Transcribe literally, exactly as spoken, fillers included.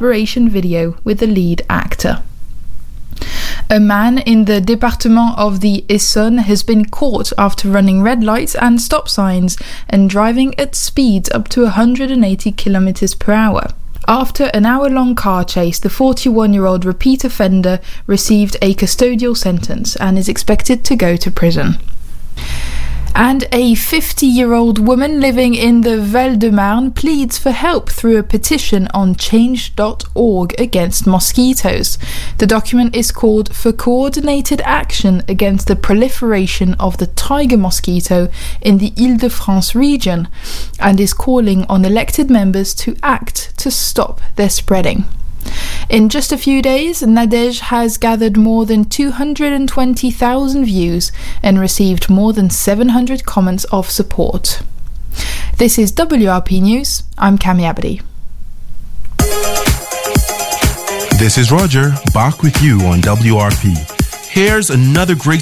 collaboration video with the lead actor. A man in the département of the Essonne has been caught after running red lights and stop signs and driving at speeds up to one hundred eighty kilometers per hour. After an hour-long car chase, the forty-one-year-old repeat offender received a custodial sentence and is expected to go to prison. And a fifty-year-old woman living in the Val-de-Marne pleads for help through a petition on change dot org against mosquitoes. The document is called For Coordinated Action Against the Proliferation of the Tiger Mosquito in the Île-de-France region and is calling on elected members to act to stop their spreading. In just a few days, Nadège has gathered more than two hundred twenty thousand views and received more than seven hundred comments of support. This is W R P News. I'm Cami Abadi. This is Roger, back with you on W R P. Here's another great